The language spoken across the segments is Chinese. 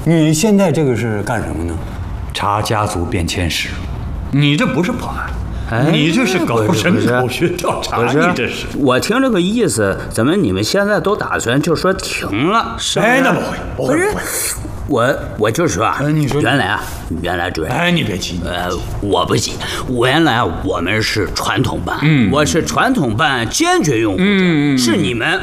你现在这个是干什么呢？ 查家族变迁史。你这不是破案，你这是搞人口学调查，你这是。 我听这个意思，怎么你们现在都打算就说停了？ 哎，那不会。 我就说啊， 你说原来主任， 哎，你别急， 我不急，原来我们是传统班，我是传统班坚决拥护者，是你们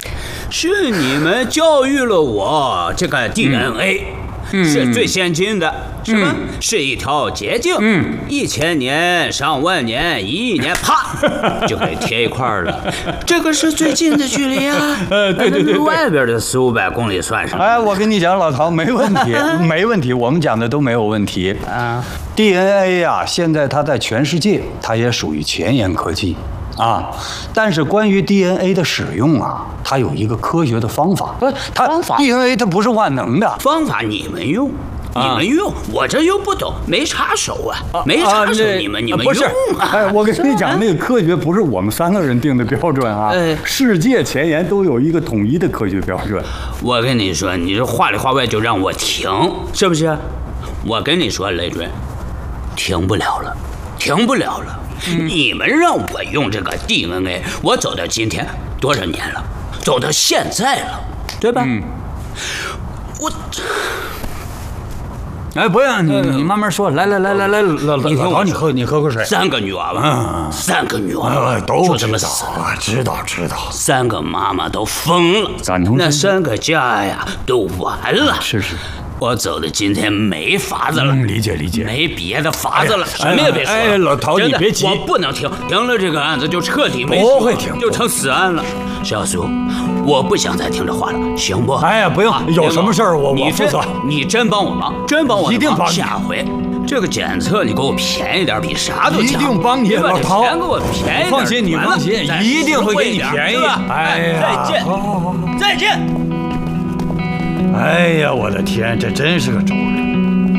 教育了我这个 DNA。是最先进的，是吧？是一条捷径，1000年、上万年、1亿年，啪就给贴一块了。这个是最近的距离啊！对，外边的400-500公里算什么？ 哎，我跟你讲，老陶没问题，没问题，我们讲的都没有问题啊。DNA 呀，现在它在全世界，它也属于前沿科技。但是关于 DNA 的使用啊，它有一个科学的方法。 方法 DNA 它不是万能的， 方法你们用，我这又不懂，没插手啊，没插手，你们用不是？哎，我跟你讲，那个科学不是我们3个人定的标准啊，世界前沿都有一个统一的科学标准。 我跟你说，你这话里话外就让我停，是不是？我跟你说，雷准，停不了了。你们让我用这个 DNA， 我走到今天多少年了？走到现在了，对吧？我， 哎，不要你慢慢说，来，老陶，你喝口水。 3个女娃娃，3个女娃娃都这么死了，知道。 3个妈妈都疯了，那3个家呀都完了。 是。 我走的今天没法子了， 理解， 没别的法子了，什么也别说了。 哎，老陶，你别急， 我不能停了这个案子就彻底没戏， 不会停， 就成死案了。小苏，我不想再听这话了，行不？ 哎呀，不用，有什么事儿我负责。 你真帮我忙， 一定帮你。 下回这个检测你给我便宜点，比啥都强。 一定帮你，老陶， 钱给我便宜点。 放心，你放心，一定会给你便宜。 哎呀，再见，再见。 哎呀，我的天，这真是个轴人。